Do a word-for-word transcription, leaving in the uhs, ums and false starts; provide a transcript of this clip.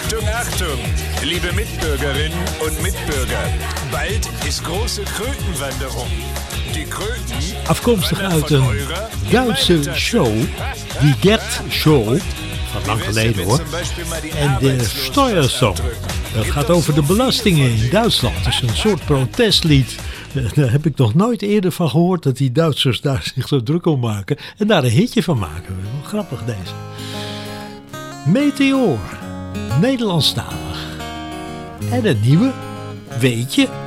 Achtung, Achtung, liebe Mitbürgerinnen und Mitbürger. Bald ist große Krötenwanderung. Die Kröten... Afkomstig uit een Duitse show, die Gert Show, van lang geleden hoor. En de Steuersong, dat gaat over de belastingen in Duitsland. Het is een soort protestlied. Daar heb ik nog nooit eerder van gehoord dat die Duitsers daar zich zo druk om maken. En daar een hitje van maken. Wel grappig deze. Meteor, Nederlandstalig. En het nieuwe, weet je...